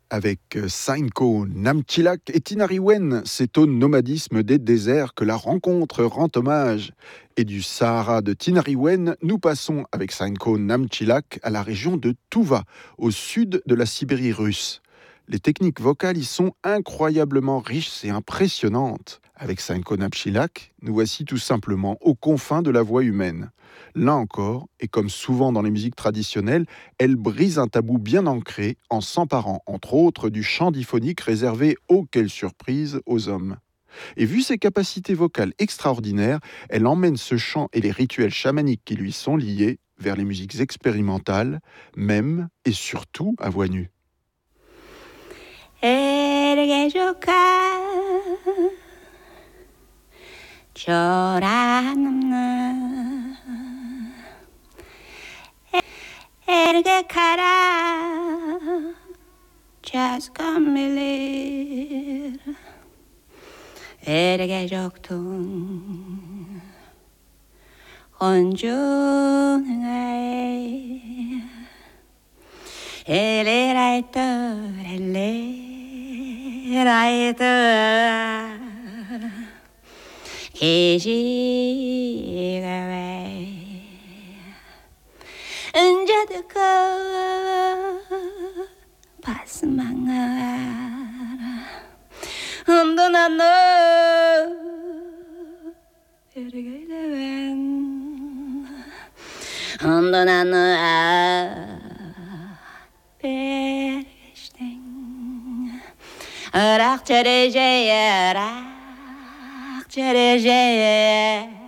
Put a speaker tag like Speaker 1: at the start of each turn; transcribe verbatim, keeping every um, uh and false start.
Speaker 1: avec Sainko Namchilak et Tinariwen, c'est au nomadisme des déserts que la rencontre rend hommage. Et du Sahara de Tinariwen, nous passons avec Sainko Namchilak à la région de Touva, au sud de la Sibérie russe. Les techniques vocales y sont incroyablement riches et impressionnantes. Avec Sainko Namchilak, nous voici tout simplement aux confins de la voix humaine. Là encore, et comme souvent dans les musiques traditionnelles, elle brise un tabou bien ancré en s'emparant, entre autres, du chant diphonique réservé, oh quelle surprise, aux hommes. Et vu ses capacités vocales extraordinaires, elle emmène ce chant et les rituels chamaniques qui lui sont liés vers les musiques expérimentales, même et surtout à voix nue.
Speaker 2: Erge kara çazgam bilir Erge joktun Honcun ay Ele raytır ele raytır Keji gavay Öncedik basmangar Ondan anı Ergeyleven Ondan anı Bergeçten Irak çereceğe Irak çereceğe